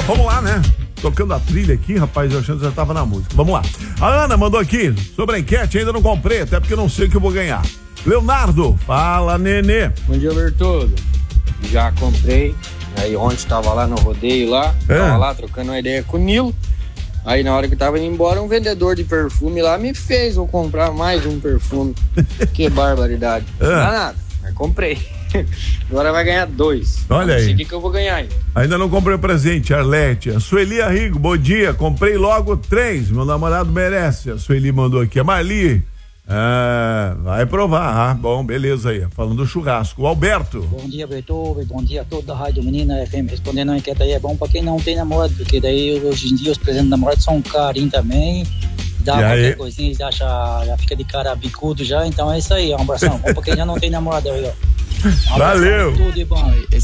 vamos lá, né? Tocando a trilha aqui, rapaz, eu achando que já tava na música. Vamos lá. A Ana mandou aqui, sobre a enquete, ainda não comprei, até porque eu não sei o que eu vou ganhar. Leonardo, fala, nenê. Bom dia, Bertoldo. Já comprei. Aí ontem tava lá no rodeio lá, tava lá trocando uma ideia com o Nilo. Aí na hora que tava indo embora, um vendedor de perfume lá me fez eu comprar mais um perfume. Que barbaridade. Não dá nada, mas comprei. Agora vai ganhar 2. Olha aí. O que eu vou ganhar ainda. Ainda não comprei o presente, Arlete. A Sueli Arrigo, bom dia. Comprei logo 3. Meu namorado merece. A Sueli mandou aqui. A Marli. Vai provar. Bom, beleza aí. Falando do churrasco. O Alberto. Bom dia, Bertoldo. Bom dia a toda a Rádio Menina FM. Respondendo a enquete aí, é bom pra quem não tem namorado, porque daí hoje em dia os presentes namorados são carinhos também. Dá qualquer coisinha, já fica de cara bicudo já. Então é isso aí. Um abração. Bom pra quem já não tem namorado aí, ó. Valeu. Tudo de bom.